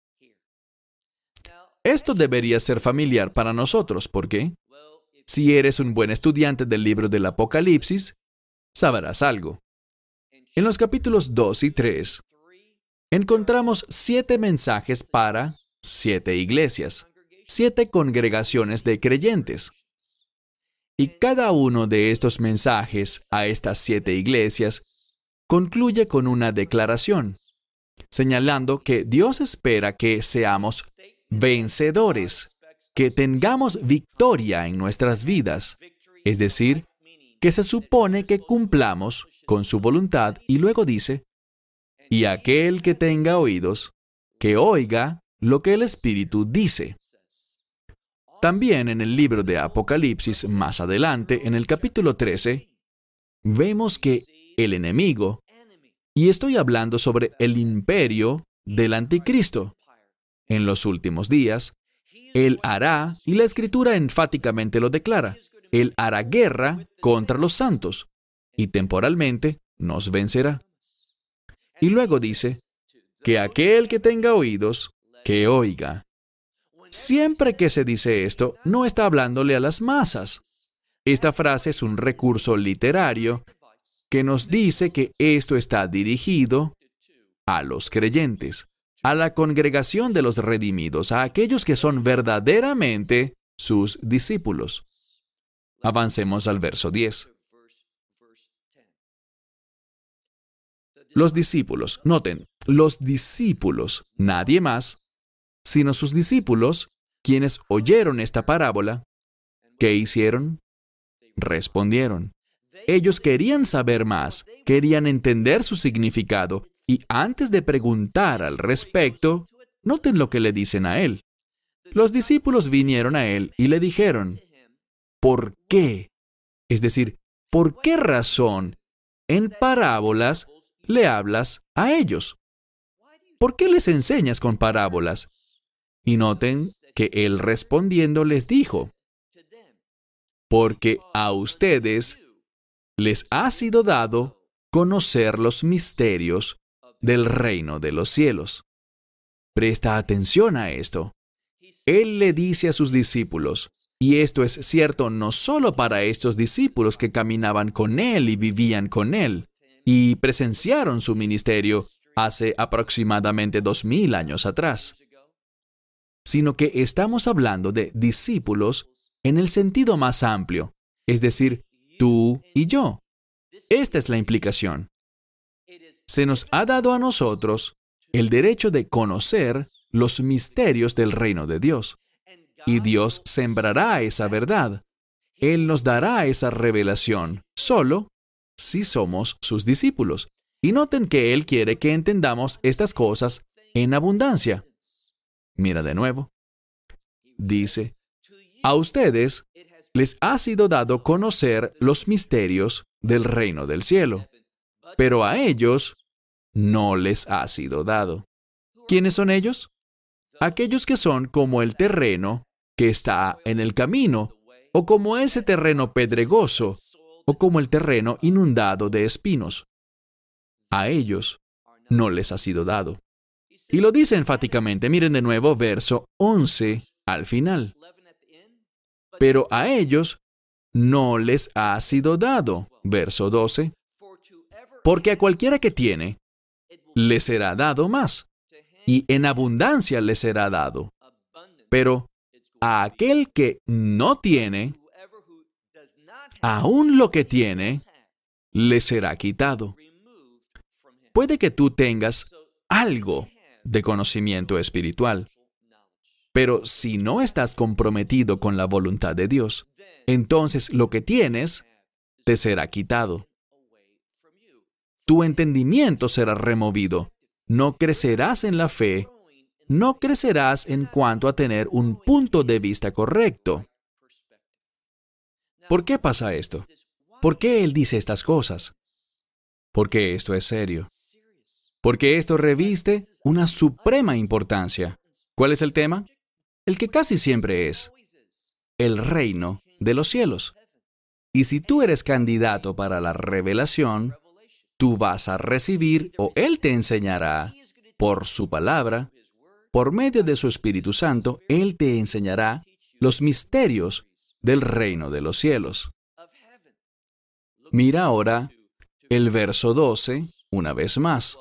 Esto debería ser familiar para nosotros. ¿Por qué? Si eres un buen estudiante del libro del Apocalipsis, sabrás algo. En los capítulos 2 y 3, encontramos 7 mensajes para 7 iglesias, 7 congregaciones de creyentes. Y cada uno de estos mensajes a estas 7 iglesias concluye con una declaración, señalando que Dios espera que seamos vencedores, que tengamos victoria en nuestras vidas, es decir, que se supone que cumplamos con su voluntad, y luego dice, y aquel que tenga oídos, que oiga lo que el Espíritu dice. También en el libro de Apocalipsis, más adelante, en el capítulo 13, vemos que el enemigo, y estoy hablando sobre el imperio del anticristo, en los últimos días, él hará, y la Escritura enfáticamente lo declara, él hará guerra contra los santos, y temporalmente nos vencerá. Y luego dice, que aquel que tenga oídos, que oiga. Siempre que se dice esto, no está hablándole a las masas. Esta frase es un recurso literario que nos dice que esto está dirigido a los creyentes, a la congregación de los redimidos, a aquellos que son verdaderamente sus discípulos. Avancemos al verso 10. Los discípulos, noten, los discípulos, nadie más, sino sus discípulos, quienes oyeron esta parábola, ¿qué hicieron? Respondieron. Ellos querían saber más, querían entender su significado, y antes de preguntar al respecto, noten lo que le dicen a él. Los discípulos vinieron a él y le dijeron, ¿por qué? Es decir, ¿por qué razón en parábolas le hablas a ellos? ¿Por qué les enseñas con parábolas? Y noten que él respondiendo les dijo, porque a ustedes les ha sido dado conocer los misterios del reino de los cielos. Presta atención a esto. Él le dice a sus discípulos, y esto es cierto no solo para estos discípulos que caminaban con él y vivían con él, y presenciaron su ministerio hace aproximadamente 2000 años atrás, sino que estamos hablando de discípulos en el sentido más amplio, es decir, tú y yo. Esta es la implicación. Se nos ha dado a nosotros el derecho de conocer los misterios del reino de Dios. Y Dios sembrará esa verdad. Él nos dará esa revelación, solo si somos sus discípulos. Y noten que Él quiere que entendamos estas cosas en abundancia. Mira de nuevo. Dice, a ustedes les ha sido dado conocer los misterios del reino del cielo, pero a ellos no les ha sido dado. ¿Quiénes son ellos? Aquellos que son como el terreno que está en el camino, o como ese terreno pedregoso, o como el terreno inundado de espinos. A ellos no les ha sido dado. Y lo dice enfáticamente, miren de nuevo verso 11 al final. Pero a ellos no les ha sido dado, verso 12, porque a cualquiera que tiene, le será dado más, y en abundancia le será dado. Pero a aquel que no tiene, aún lo que tiene, le será quitado. Puede que tú tengas algo de conocimiento espiritual, pero si no estás comprometido con la voluntad de Dios, entonces lo que tienes te será quitado. Tu entendimiento será removido. No crecerás en la fe. No crecerás en cuanto a tener un punto de vista correcto. ¿Por qué pasa esto? ¿Por qué Él dice estas cosas? Porque esto es serio. Porque esto reviste una suprema importancia. ¿Cuál es el tema? El que casi siempre es el reino de los cielos. Y si tú eres candidato para la revelación, tú vas a recibir o Él te enseñará por su palabra, por medio de su Espíritu Santo, Él te enseñará los misterios del reino de los cielos. Mira ahora el verso 12, una vez más.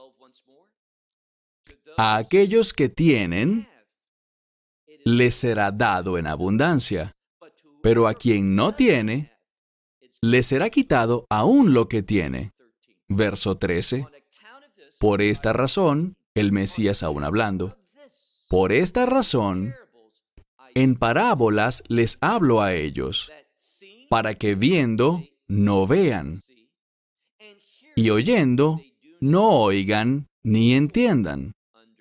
A aquellos que tienen, les será dado en abundancia, pero a quien no tiene, le será quitado aún lo que tiene. Verso 13. Por esta razón, el Mesías aún hablando, por esta razón, en parábolas les hablo a ellos, para que viendo, no vean, y oyendo, no oigan ni entiendan.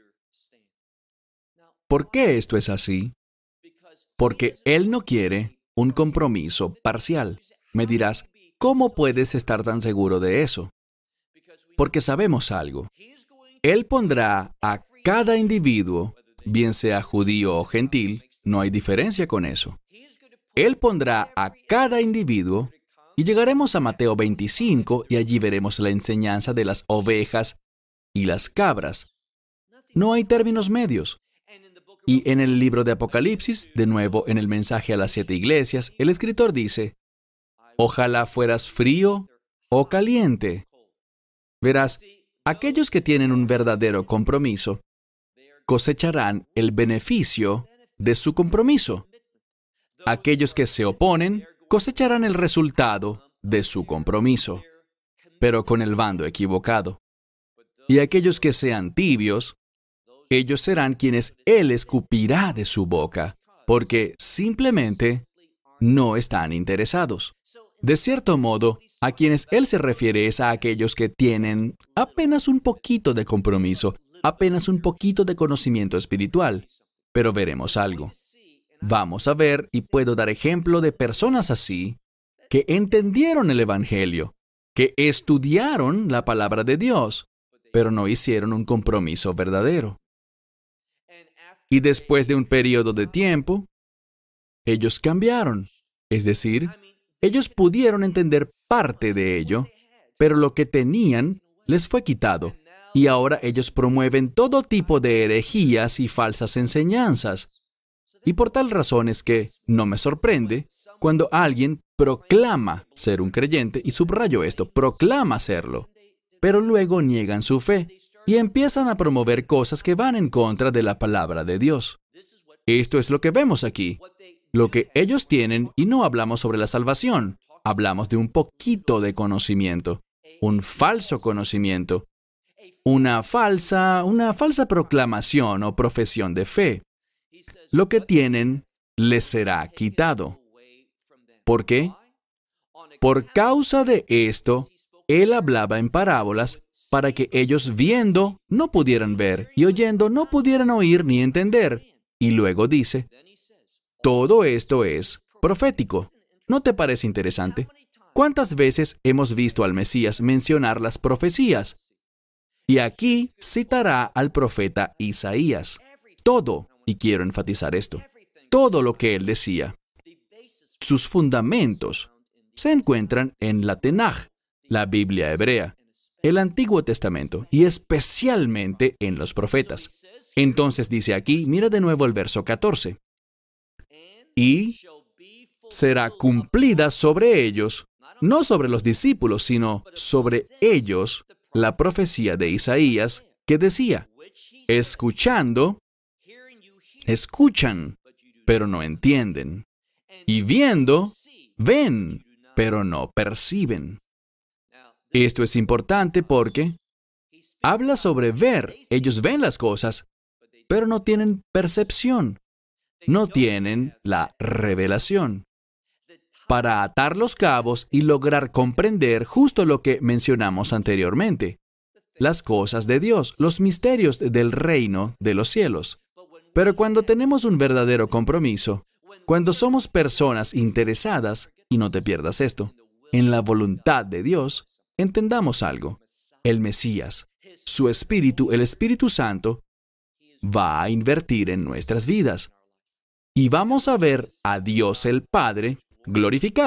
¿Por qué esto es así? Porque Él no quiere un compromiso parcial. Me dirás, ¿cómo puedes estar tan seguro de eso? Porque sabemos algo. Él pondrá a cada individuo, bien sea judío o gentil, no hay diferencia con eso. Él pondrá a cada individuo, y llegaremos a Mateo 25, y allí veremos la enseñanza de las ovejas y las cabras. No hay términos medios. Y en el libro de Apocalipsis, de nuevo en el mensaje a las 7 iglesias, el escritor dice, ojalá fueras frío o caliente. Verás, aquellos que tienen un verdadero compromiso cosecharán el beneficio de su compromiso. Aquellos que se oponen cosecharán el resultado de su compromiso, pero con el bando equivocado. Y aquellos que sean tibios, ellos serán quienes Él escupirá de su boca, porque simplemente no están interesados. De cierto modo, a quienes Él se refiere es a aquellos que tienen apenas un poquito de compromiso, apenas un poquito de conocimiento espiritual. Pero veremos algo. Vamos a ver, y puedo dar ejemplo de personas así, que entendieron el Evangelio, que estudiaron la palabra de Dios, pero no hicieron un compromiso verdadero. Y después de un periodo de tiempo, ellos cambiaron. Es decir, ellos pudieron entender parte de ello, pero lo que tenían les fue quitado. Y ahora ellos promueven todo tipo de herejías y falsas enseñanzas. Y por tal razón es que no me sorprende cuando alguien proclama ser un creyente, y subrayo esto, proclama serlo, pero luego niegan su fe y empiezan a promover cosas que van en contra de la palabra de Dios. Esto es lo que vemos aquí. Lo que ellos tienen, y no hablamos sobre la salvación, hablamos de un poquito de conocimiento, un falso conocimiento, una falsa proclamación o profesión de fe. Lo que tienen les será quitado. ¿Por qué? Por causa de esto, Él hablaba en parábolas para que ellos viendo no pudieran ver y oyendo no pudieran oír ni entender. Y luego dice, todo esto es profético. ¿No te parece interesante? ¿Cuántas veces hemos visto al Mesías mencionar las profecías? Y aquí citará al profeta Isaías. Todo, y quiero enfatizar esto, todo lo que él decía, sus fundamentos, se encuentran en la Tenaj, la Biblia hebrea, el Antiguo Testamento, y especialmente en los profetas. Entonces dice aquí, mira de nuevo el verso 14. Y será cumplida sobre ellos, no sobre los discípulos, sino sobre ellos, la profecía de Isaías que decía, escuchando, escuchan, pero no entienden, y viendo, ven, pero no perciben. Esto es importante porque habla sobre ver. Ellos ven las cosas, pero no tienen percepción. No tienen la revelación. Para atar los cabos y lograr comprender justo lo que mencionamos anteriormente. Las cosas de Dios, los misterios del reino de los cielos. Pero cuando tenemos un verdadero compromiso, cuando somos personas interesadas, y no te pierdas esto, en la voluntad de Dios, entendamos algo. El Mesías, su Espíritu, el Espíritu Santo, va a invertir en nuestras vidas. Y vamos a ver a Dios el Padre glorificado.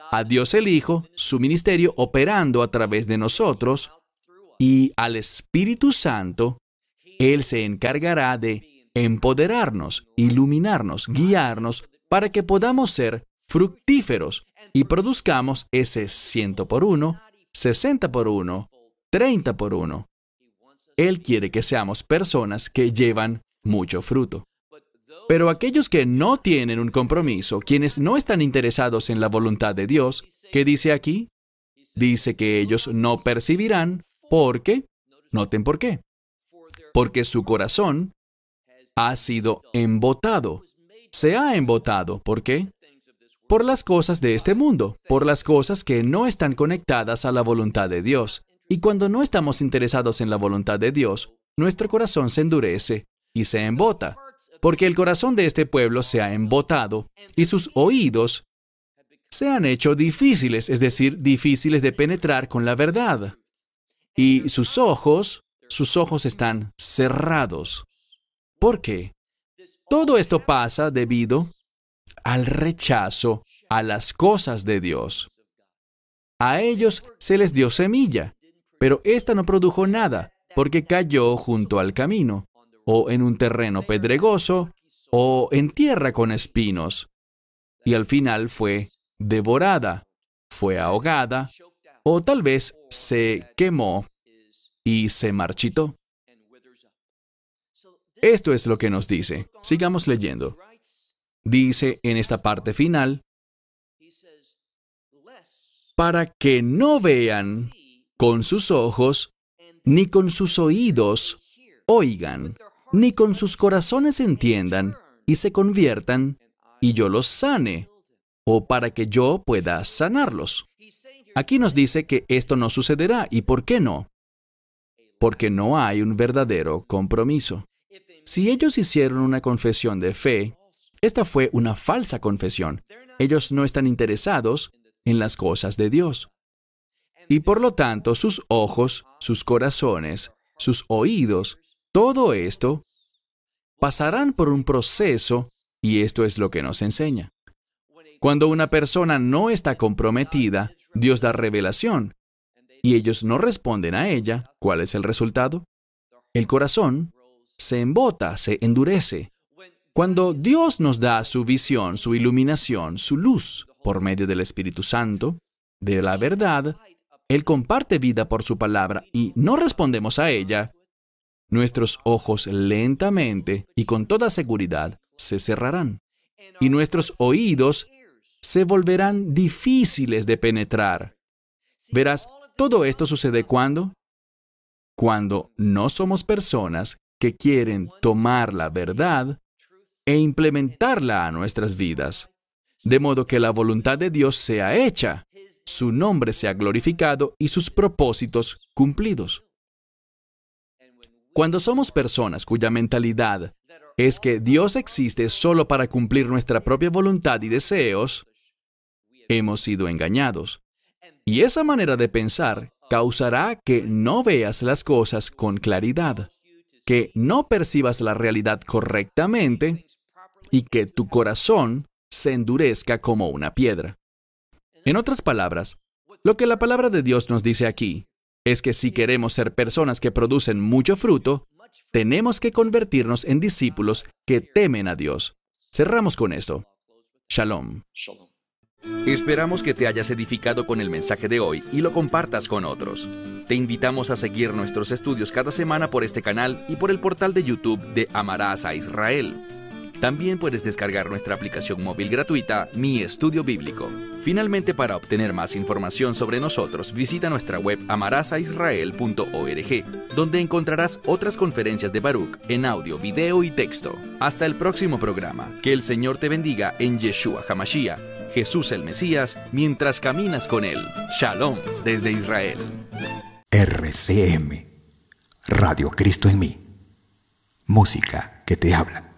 a Dios el Hijo, su ministerio operando a través de nosotros, y al Espíritu Santo, Él se encargará de empoderarnos, iluminarnos, guiarnos, para que podamos ser fructíferos y produzcamos ese 100 por 1, 60 por 1, 30 por 1. Él quiere que seamos personas que llevan mucho fruto. Pero aquellos que no tienen un compromiso, quienes no están interesados en la voluntad de Dios, ¿qué dice aquí? Dice que ellos no percibirán porque, noten por qué, porque su corazón ha sido embotado. Se ha embotado, ¿por qué? Por las cosas de este mundo, por las cosas que no están conectadas a la voluntad de Dios. Y cuando no estamos interesados en la voluntad de Dios, nuestro corazón se endurece y se embota, porque el corazón de este pueblo se ha embotado y sus oídos se han hecho difíciles, es decir, difíciles de penetrar con la verdad. Y sus ojos están cerrados. ¿Por qué? Todo esto pasa debido al rechazo a las cosas de Dios. A ellos se les dio semilla, pero ésta no produjo nada, porque cayó junto al camino, o en un terreno pedregoso, o en tierra con espinos. Y al final fue devorada, fue ahogada, o tal vez se quemó y se marchitó. Esto es lo que nos dice. Sigamos leyendo. Dice en esta parte final, para que no vean con sus ojos, ni con sus oídos oigan, ni con sus corazones entiendan y se conviertan, y yo los sane, o para que yo pueda sanarlos. Aquí nos dice que esto no sucederá. ¿Y por qué no? Porque no hay un verdadero compromiso. Si ellos hicieron una confesión de fe, esta fue una falsa confesión. Ellos no están interesados en las cosas de Dios. Y por lo tanto, sus ojos, sus corazones, sus oídos, todo esto pasarán por un proceso, y esto es lo que nos enseña. Cuando una persona no está comprometida, Dios da revelación, y ellos no responden a ella. ¿Cuál es el resultado? El corazón se embota, se endurece. Cuando Dios nos da su visión, su iluminación, su luz, por medio del Espíritu Santo, de la verdad, Él comparte vida por su palabra y no respondemos a ella, nuestros ojos lentamente y con toda seguridad se cerrarán, y nuestros oídos se volverán difíciles de penetrar. Verás, todo esto sucede ¿cuándo? Cuando no somos personas que quieren tomar la verdad e implementarla a nuestras vidas, de modo que la voluntad de Dios sea hecha, su nombre sea glorificado y sus propósitos cumplidos. Cuando somos personas cuya mentalidad es que Dios existe solo para cumplir nuestra propia voluntad y deseos, hemos sido engañados. Y esa manera de pensar causará que no veas las cosas con claridad, que no percibas la realidad correctamente y que tu corazón se endurezca como una piedra. En otras palabras, lo que la palabra de Dios nos dice aquí es que si queremos ser personas que producen mucho fruto, tenemos que convertirnos en discípulos que temen a Dios. Cerramos con esto. Shalom. Esperamos que te hayas edificado con el mensaje de hoy y lo compartas con otros. Te invitamos a seguir nuestros estudios cada semana por este canal y por el portal de YouTube de Amarás a Israel. También puedes descargar nuestra aplicación móvil gratuita, Mi Estudio Bíblico. Finalmente, para obtener más información sobre nosotros, visita nuestra web amarasaisrael.org, donde encontrarás otras conferencias de Baruch en audio, video y texto. Hasta el próximo programa. Que el Señor te bendiga en Yeshua HaMashiach, Jesús el Mesías, mientras caminas con Él. Shalom desde Israel. RCM, Radio Cristo en mí. Música que te habla.